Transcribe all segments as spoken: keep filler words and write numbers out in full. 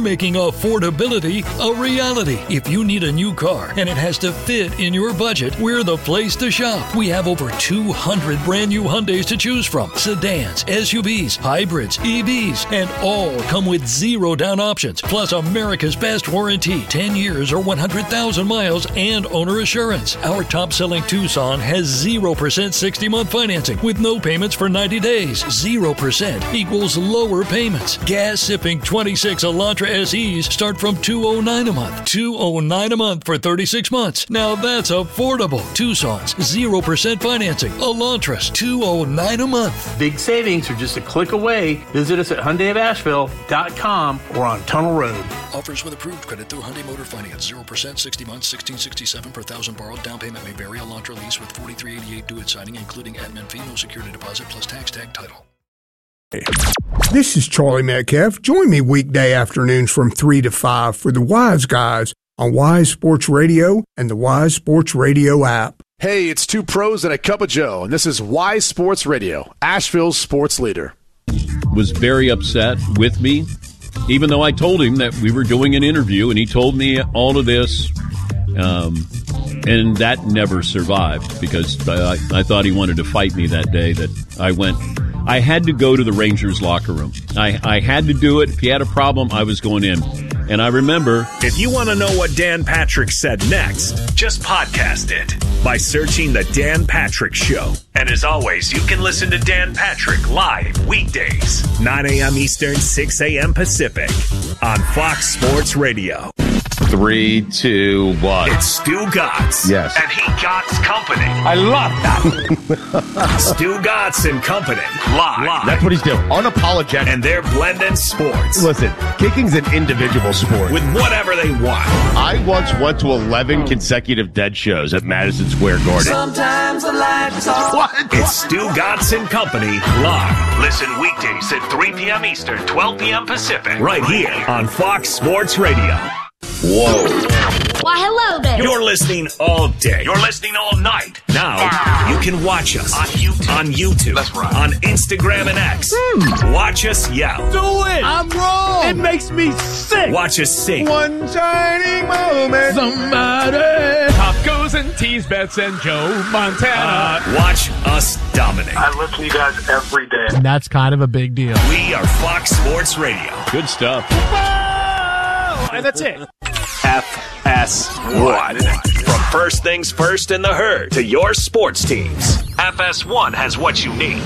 Making affordability a reality. If you need a new car and it has to fit in your budget, we're the place to shop. We have over two hundred brand new Hyundais to choose from. Sedans, S U Vs, hybrids, E Vs, and all come with zero down options. Plus America's best warranty, ten years or one hundred thousand miles and owner assurance. Our top-selling Tucson has zero percent sixty-month financing with no payments for ninety days. zero percent equals lower payments. Gas-sipping twenty-six Elantra S Es start from two hundred nine dollars a month. two hundred nine dollars a month for thirty-six months. Now that's affordable. Tucson's zero percent financing. Elantra's two hundred nine dollars a month. Big savings are just a click away. Visit us at Hyundai of Asheville dot com or on Tunnel Road. Offers with approved credit through Hyundai Motor Finance. zero percent, sixty months, sixteen sixty-seven per thousand borrowed. Down payment may vary. Elantra lease with forty-three eighty-eight due at signing, including admin fee, no security deposit, plus tax tag title. This is Charlie Metcalf. Join me weekday afternoons from three to five for the Wise Guys on Wise Sports Radio and the Wise Sports Radio app. Hey, it's two pros and a cup of Joe, and this is Wise Sports Radio, Asheville's sports leader. Was very upset with me, even though I told him that we were doing an interview, and he told me all of this, um, and that never survived because I, I thought he wanted to fight me that day that I went – I had to go to the Rangers locker room. I, I had to do it. If he had a problem, I was going in. And I remember... If you want to know what Dan Patrick said next, just podcast it by searching The Dan Patrick Show. And as always, you can listen to Dan Patrick live weekdays, nine a.m. Eastern, six a.m. Pacific on Fox Sports Radio. Three, two, one. It's Stu Gotts. Yes. And he Gotts Company. I love that. Stu Gotts and Company. Live. Live. That's what he's doing. Unapologetic. And they're blending sports. Listen, kicking's an individual sport. With whatever they want. I once went to eleven consecutive dead shows at Madison Square Garden. Sometimes the lights off. What? It's Stu Gotts and Company live. Listen weekdays at three p.m. Eastern, twelve p.m. Pacific. Right here on Fox Sports Radio. Whoa. Why, hello there. You're listening all day. You're listening all night. Now, you can watch us on YouTube. On YouTube. That's right. On Instagram and X. Hmm. Watch us yell. Do it. I'm wrong. It makes me sick. Watch us sing. One shining moment. Somebody. Pop goes and tease Bets and Joe Montana. Uh, watch us dominate. I listen to you guys every day. And that's kind of a big deal. We are Fox Sports Radio. Good stuff. And that's it. F S one. From First Things First in the Herd to your sports teams, F S one has what you need.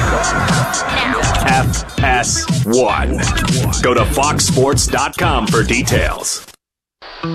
F S one. Go to fox sports dot com for details. All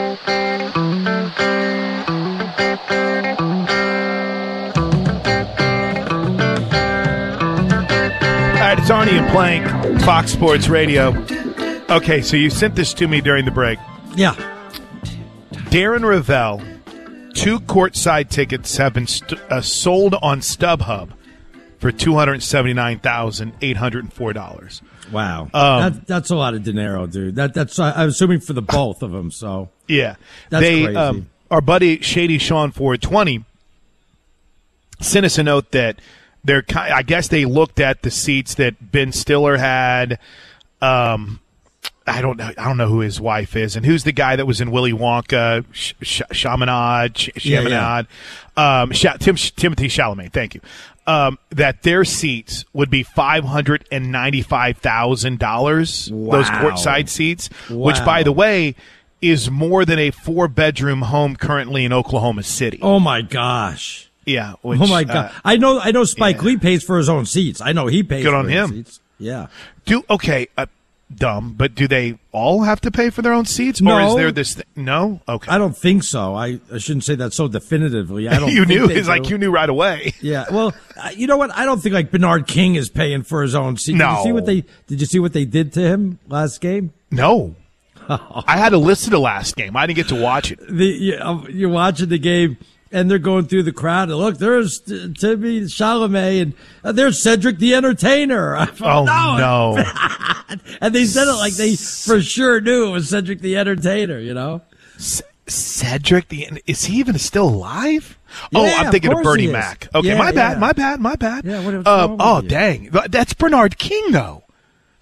right, it's Arnie and Plank, Fox Sports Radio. Okay, so you sent this to me during the break. Yeah. Darren Ravel, two courtside tickets have been st- uh, sold on StubHub for two hundred seventy-nine thousand eight hundred four dollars. Wow. Um, that, that's a lot of dinero, dude. That That's uh, I'm assuming for the both of them, so. Yeah. That's they, crazy. Um, our buddy Shady Sean four twenty sent us a note that they're, I guess they looked at the seats that Ben Stiller had. Um, I don't know. I don't know who his wife is, and who's the guy that was in Willy Wonka, Sh- Sh- Chaminade, Sh- Chaminade, yeah, yeah. Um, Sh- Tim- Timothy Chalamet. Thank you. Um, that their seats would be five hundred and ninety-five thousand dollars. Wow. Those courtside seats, wow. which, by the way, is more than a four-bedroom home currently in Oklahoma City. Oh my gosh. Yeah. Which, oh my god. Uh, I know. I know. Spike yeah. Lee pays for his own seats. I know he pays. Good for on his him. Seats. Yeah. Do okay. Uh, Dumb, but do they all have to pay for their own seats, no. or is there this? Th- no, okay. I don't think so. I, I shouldn't say that so definitively. I don't. you think knew. It's like you knew right away. Yeah. Well, uh, you know what? I don't think like Bernard King is paying for his own seat. No. Did you see what they? Did you see what they did to him last game? No. I had to listen to last game. I didn't get to watch it. The you, uh, you're watching the game. And they're going through the crowd. And look, there's T- Timmy Chalamet, and uh, there's Cedric the Entertainer. Oh, no. no. And they said it like they for sure knew it was Cedric the Entertainer, you know? C- Cedric the Is he even still alive? Yeah, oh, I'm thinking of, of Bernie he Mac. Okay, yeah, my bad, yeah. my bad, my bad. Yeah, what, what's um, wrong oh, with you? dang. That's Bernard King, though.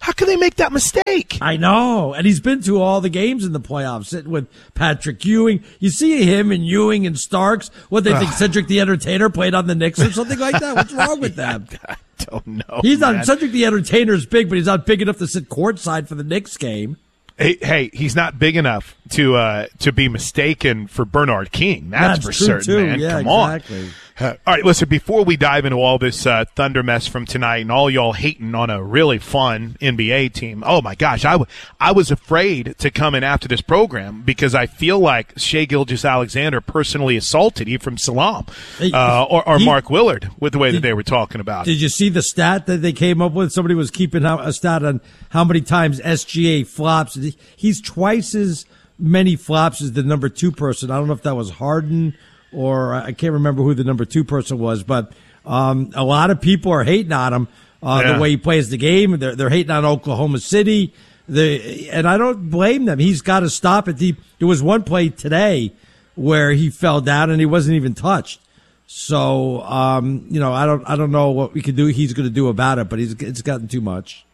How can they make that mistake? I know. And he's been to all the games in the playoffs, sitting with Patrick Ewing. You see him and Ewing and Starks. What, they think Cedric the Entertainer played on the Knicks or something like that? What's wrong with them? I don't know. He's not, man. Cedric the Entertainer's big, but he's not big enough to sit courtside for the Knicks game. Hey, hey, he's not big enough to uh, to be mistaken for Bernard King. That's, That's for true certain, too. man. Yeah, Come exactly. on. Uh, all right, listen, before we dive into all this uh, Thunder mess from tonight and all y'all hating on a really fun N B A team, oh, my gosh, I, w- I was afraid to come in after this program because I feel like Shai Gilgeous-Alexander personally assaulted Ephraim Salaam uh, or, or he, Mark Willard with the way did, that they were talking about did it. Did you see the stat that they came up with? Somebody was keeping a stat on how many times S G A flops. He's twice as many flops as the number two person. I don't know if that was Harden or I can't remember who the number two person was, but um, a lot of people are hating on him, uh, yeah. the way he plays the game. They're, they're hating on Oklahoma City. They, and I don't blame them. He's got to stop it. The, there was one play today where he fell down and he wasn't even touched. So, um, you know, I don't, I don't know what we could do. He's going to do about it, but he's, it's gotten too much.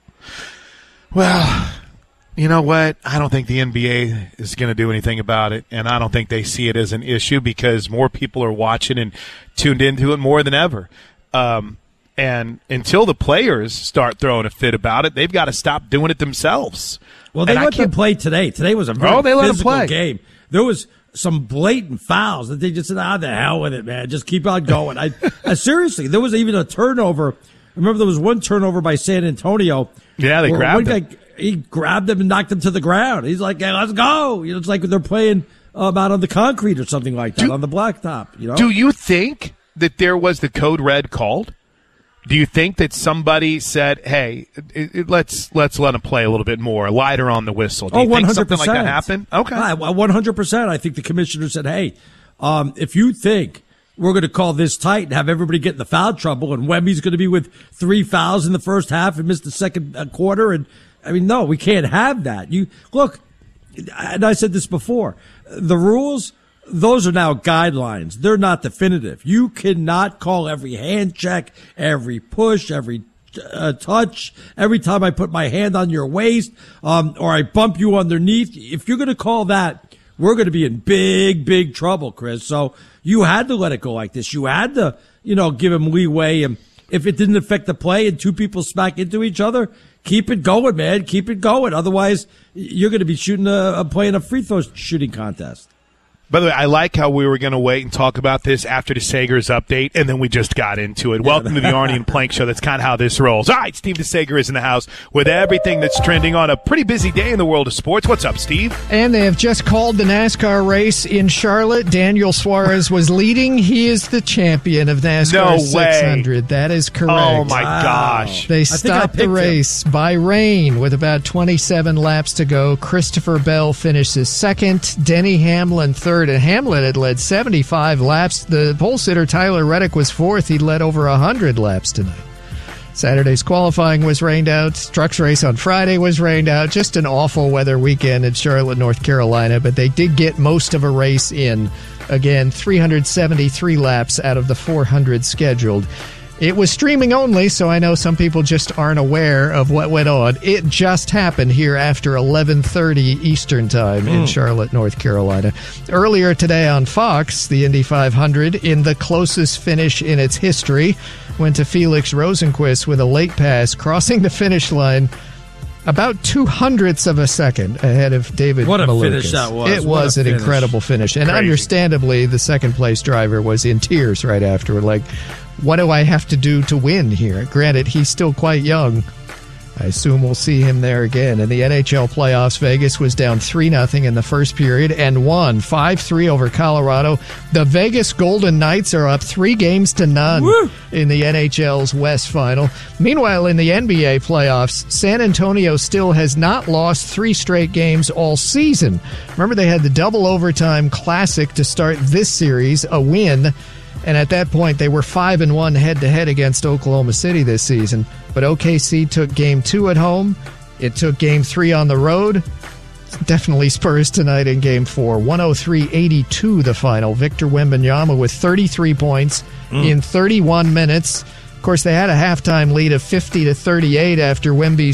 Well, you know what? I don't think the N B A is going to do anything about it, and I don't think they see it as an issue because more people are watching and tuned into it more than ever. Um, and until the players start throwing a fit about it, they've got to stop doing it themselves. Well, they and let them play today. Today was a very oh, they let physical them play. game. There was some blatant fouls that they just said, ah, the hell with it, man. Just keep on going. I, I seriously, there was even a turnover. I remember there was one turnover by San Antonio. Yeah, they grabbed him. Guy, he grabbed him and knocked him to the ground. He's like, hey, let's go. You know, it's like they're playing um, out on the concrete or something like that, do, on the blacktop. You know? Do you think that there was the code red called? Do you think that somebody said, hey, it, it, let's let's let him play a little bit more, lighter on the whistle? Do you oh, one hundred think percent. something like that happened? Okay. I, one hundred percent. I think the commissioner said, hey, um, if you think we're going to call this tight and have everybody get in the foul trouble, and Wemby's going to be with three fouls in the first half and miss the second uh, quarter. And I mean, no, we can't have that. You look, and I said this before, the rules, those are now guidelines. They're not definitive. You cannot call every hand check, every push, every uh, touch, every time I put my hand on your waist, um, or I bump you underneath. If you're going to call that, we're going to be in big, big trouble, Chris. So you had to let it go like this. You had to, you know, give him leeway. And if it didn't affect the play and two people smack into each other, keep it going, man. Keep it going. Otherwise, you're going to be shooting a, a playing a free throw shooting contest. By the way, I like how we were going to wait and talk about this after the Sagers update, and then we just got into it. Welcome to the Arnie and Plank Show. That's kind of how this rolls. All right, Steve DeSager is in the house with everything that's trending on a pretty busy day in the world of sports. What's up, Steve? And they have just called the NASCAR race in Charlotte. Daniel Suarez was leading. He is the champion of NASCAR no six hundred. That is correct. Oh, my wow. gosh. They stopped the race him. by rain with about twenty-seven laps to go. Christopher Bell finishes second. Denny Hamlin third. And Hamlin had led seventy-five laps. The pole sitter Tyler Reddick was fourth. He led over one hundred laps tonight. Saturday's qualifying was rained out. Trucks race on Friday was rained out. Just an awful weather weekend in Charlotte, North Carolina. But they did get most of a race in. Again, three hundred seventy-three laps out of the four hundred scheduled. It was streaming only, so I know some people just aren't aware of what went on. It just happened here after eleven thirty Eastern Time mm. in Charlotte, North Carolina. Earlier today on Fox, the Indy five hundred, in the closest finish in its history, went to Felix Rosenqvist with a late pass, crossing the finish line about two hundredths of a second ahead of David What a Malukas. finish that was. It what was an finish. incredible finish. And Crazy. Understandably, the second-place driver was in tears right afterward, like, what do I have to do to win here? Granted, he's still quite young. I assume we'll see him there again. In the N H L playoffs, Vegas was down three nothing in the first period and won five three over Colorado. The Vegas Golden Knights are up three games to none Woo! in the N H L's West Final. Meanwhile, in the N B A playoffs, San Antonio still has not lost three straight games all season. Remember, they had the double overtime classic to start this series, a win. And at that point, they were five and one head-to-head against Oklahoma City this season. But O K C took game two at home. It took game three on the road. Definitely Spurs tonight in game four. one oh three eighty-two the final. Victor Wembanyama with thirty-three points mm. in thirty-one minutes. Of course, they had a halftime lead of fifty to thirty-eight after Wemby's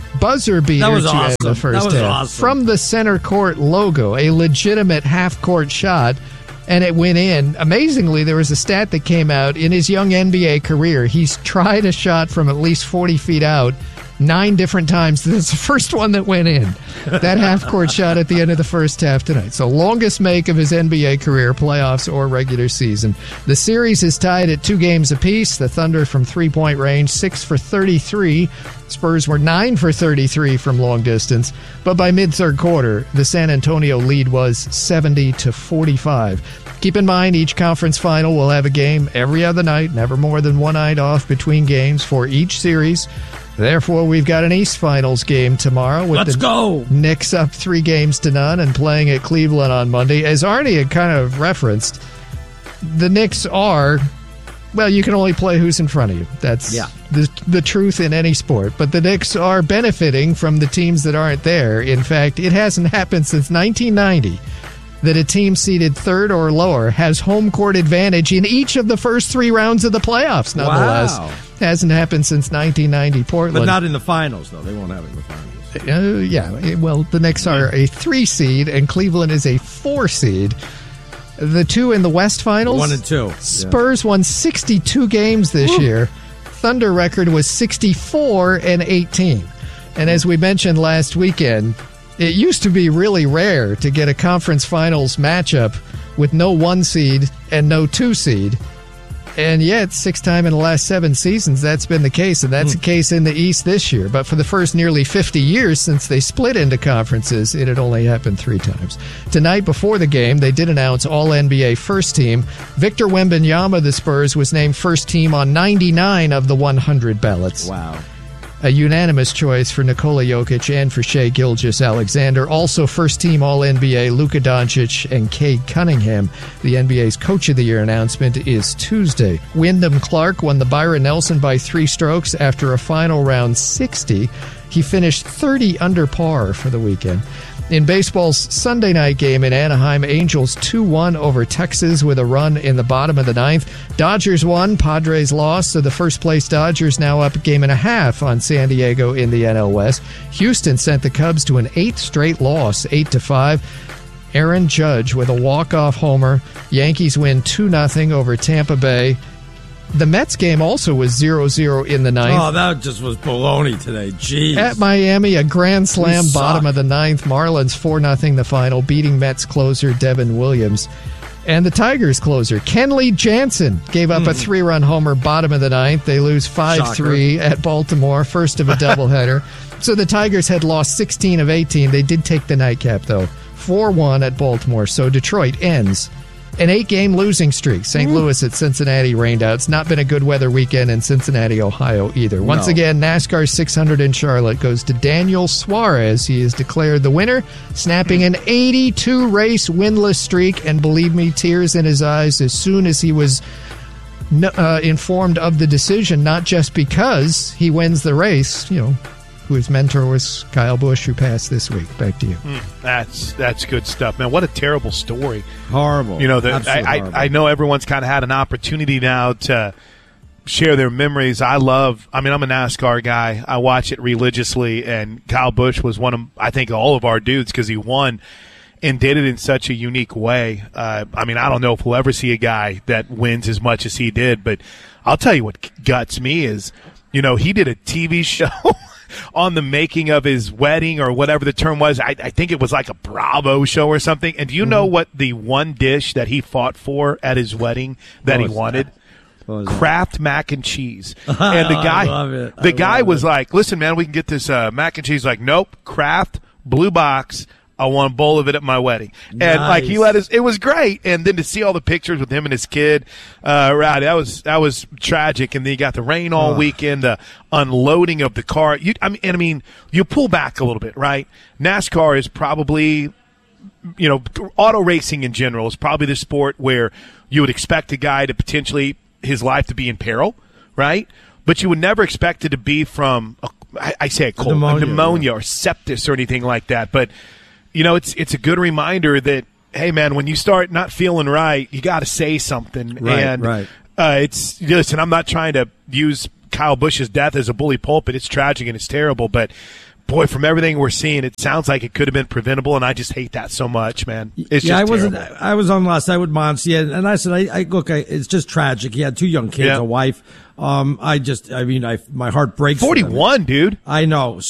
buzzer beater That was to awesome. end the first That was half. awesome. From the center court logo, a legitimate half-court shot, and it went in. Amazingly, there was a stat that came out in his young N B A career. He's tried a shot from at least forty feet out nine different times. This is the first one that went in. That half-court shot at the end of the first half tonight. So longest make of his N B A career, playoffs or regular season. The series is tied at two games apiece. The Thunder from three-point range, six for thirty-three. Spurs were nine for thirty-three from long distance. But by mid-third quarter, the San Antonio lead was seventy to forty-five. Keep in mind, each conference final will have a game every other night, never more than one night off between games for each series. Therefore, we've got an East Finals game tomorrow with Let's the go. Knicks up three games to none and playing at Cleveland on Monday. As Arnie had kind of referenced, the Knicks are, well, you can only play who's in front of you. That's Yeah. the, the truth in any sport. But the Knicks are benefiting from the teams that aren't there. In fact, it hasn't happened since nineteen ninety that a team seeded third or lower has home court advantage in each of the first three rounds of the playoffs, nonetheless. Wow. Hasn't happened since nineteen ninety Portland. But not in the finals, though. They won't have it in the finals. Uh, yeah, well, the Knicks are a three seed, and Cleveland is a four seed. The two in the West Finals, One and two. Spurs won sixty-two games this Woo. year. Thunder record was sixty-four and eighteen. And as we mentioned last weekend, it used to be really rare to get a conference finals matchup with no one seed and no two seed. And yet, six time in the last seven seasons, that's been the case, and that's Hmm. the case in the East this year. But for the first nearly fifty years since they split into conferences, it had only happened three times. Tonight, before the game, they did announce All N B A first team. Victor Wembanyama, the Spurs, was named first team on ninety-nine of the one hundred ballots. Wow. A unanimous choice for Nikola Jokic and for Shai Gilgeous-Alexander. Also first-team All-N B A Luka Doncic and Cade Cunningham. The N B A's Coach of the Year announcement is Tuesday. Wyndham Clark won the Byron Nelson by three strokes after a final round sixty. He finished thirty under par for the weekend. In baseball's Sunday night game in Anaheim, Angels two one over Texas with a run in the bottom of the ninth. Dodgers won, Padres lost, so the first-place Dodgers now up a game and a half on San Diego in the N L West. Houston sent the Cubs to an eighth straight loss, eight to five. Aaron Judge with a walk-off homer. Yankees win two nothing over Tampa Bay. The Mets game also was zero zero in the ninth. Oh, that just was baloney today. Jeez. At Miami, a grand slam, We bottom suck. of the ninth. Marlins four nothing the final, beating Mets closer Devin Williams. And the Tigers closer, Kenley Jansen, gave up a three-run homer, bottom of the ninth. They lose five three at Baltimore, first of a doubleheader. So the Tigers had lost sixteen of eighteen. They did take the nightcap, though. four one at Baltimore. So Detroit ends an eight-game losing streak. Saint Louis at Cincinnati rained out. It's not been a good weather weekend in Cincinnati, Ohio, either. Once No. again, NASCAR six hundred in Charlotte goes to Daniel Suarez. He is declared the winner, snapping an eighty-two race winless streak. And believe me, tears in his eyes as soon as he was uh, informed of the decision, not just because he wins the race, you know, whose mentor was Kyle Busch, who passed this week. Back to you. Mm, that's that's good stuff, man. What a terrible story. Horrible. You know, the, Absolutely I, horrible. I I know everyone's kind of had an opportunity now to share their memories. I love. I mean, I'm a NASCAR guy. I watch it religiously, and Kyle Busch was one of, I think, all of our dudes because he won and did it in such a unique way. Uh, I mean, I don't know if we'll ever see a guy that wins as much as he did, but I'll tell you what guts me is, you know, he did a T V show on the making of his wedding or whatever the term was. I, I think it was like a Bravo show or something. And do you mm-hmm. know what the one dish that he fought for at his wedding that he wanted? That? Kraft mac and cheese. And the Oh, guy, I love it. the I guy love was it. like, listen, man, we can get this uh, mac and cheese. Like, nope, Kraft, blue box. I want a bowl of it at my wedding. And Nice. like he let us, it was great. And then to see all the pictures with him and his kid, uh, right, that was, that was tragic. And then you got the rain all Ugh. weekend, the unloading of the car. You, I mean, and I mean, you pull back a little bit, right? NASCAR is probably, you know, auto racing in general is probably the sport where you would expect a guy to potentially his life to be in peril, right? But you would never expect it to be from, a, I, I say a cold, a pneumonia, pneumonia, or sepsis or anything like that. But you know, it's it's a good reminder that, hey, man, when you start not feeling right, you got to say something. Right, and right. Uh, it's listen. I'm not trying to use Kyle Busch's death as a bully pulpit. It's tragic and it's terrible, but boy, from everything we're seeing, it sounds like it could have been preventable, and I just hate that so much, man. It's yeah, just I wasn't. terrible. I was on last night with Monty, and, and I said, I, I look, I, it's just tragic. He had two young kids, Yeah. a wife. Um, I just, I mean, I my heart breaks. forty-one, dude. I know.